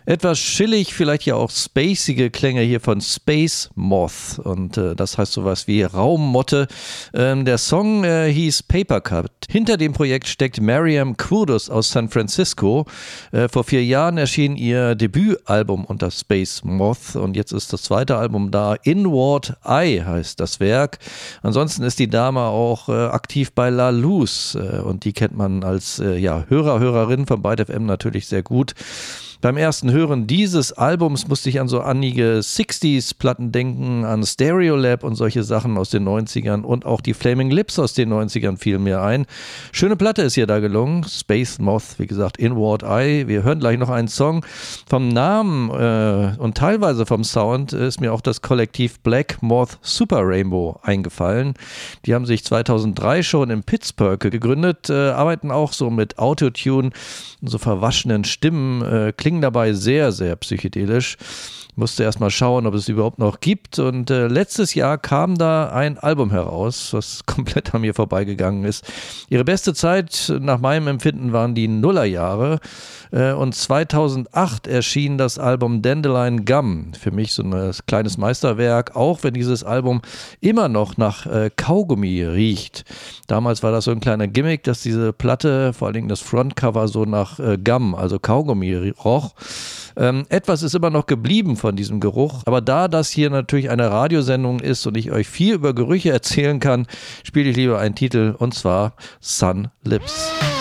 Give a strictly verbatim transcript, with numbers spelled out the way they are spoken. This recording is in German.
Etwas chillig, vielleicht ja auch spacige Klänge hier von Space Moth und äh, das heißt sowas wie Raummotte. Ähm, der Song äh, hieß Paper Cut. Hinter dem Projekt steckt Mariam Kudus aus San Francisco. Äh, vor vier Jahren erschien ihr Debütalbum unter Space Moth und jetzt ist das zweite Album da. Inward Eye heißt das Werk. Ansonsten ist die Dame auch äh, aktiv bei La Luz äh, und die kennt man als äh, ja, Hörer, Hörerin von Byte F M natürlich sehr gut. Beim ersten Hören dieses Albums musste ich an so einige sechziger-Platten denken, an Stereolab und solche Sachen aus den neunzigern und auch die Flaming Lips aus den neunzigern fielen mir ein. Schöne Platte ist hier da gelungen, Space Moth, wie gesagt, Inward Eye. Wir hören gleich noch einen Song. Vom Namen äh, und teilweise vom Sound ist mir auch das Kollektiv Black Moth Super Rainbow eingefallen. Die haben sich zweitausenddrei schon in Pittsburgh gegründet, äh, arbeiten auch so mit Autotune, so verwaschenen Stimmen, äh, klingen dabei sehr, sehr psychedelisch. Ich musste erst mal schauen, ob es überhaupt noch gibt und äh, letztes Jahr kam da ein Album heraus, was komplett an mir vorbeigegangen ist. Ihre beste Zeit nach meinem Empfinden waren die Nullerjahre äh, und zweitausendacht erschien das Album Dandelion Gum. Für mich so ein kleines Meisterwerk, auch wenn dieses Album immer noch nach äh, Kaugummi riecht. Damals war das so ein kleiner Gimmick, dass diese Platte, vor allen Dingen das Frontcover, so nach äh, Gum, also Kaugummi roch. Ähm, etwas ist immer noch geblieben von diesem Geruch, aber da das hier natürlich eine Radiosendung ist und ich euch viel über Gerüche erzählen kann, spiele ich lieber einen Titel und zwar Sun Lips.